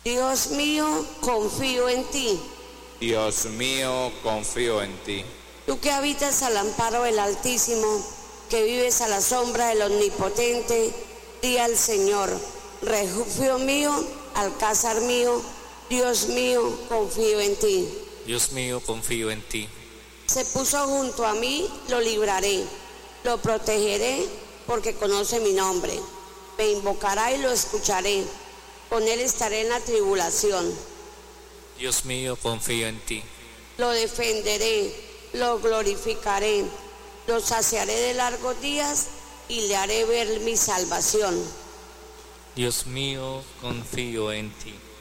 Dios mío, confío en ti. Dios mío, confío en ti. Tú que habitas al amparo del Altísimo, que vives a la sombra del Omnipotente, di al Señor, refugio mío, alcázar mío, Dios mío, confío en ti. Dios mío, confío en ti. Se puso junto a mí, lo libraré, lo protegeré, porque conoce mi nombre. Me invocará y lo escucharé, con él estaré en la tribulación. Dios mío, confío en ti. Lo defenderé, lo glorificaré, lo saciaré de largos días y le haré ver mi salvación. Dios mío, confío en ti.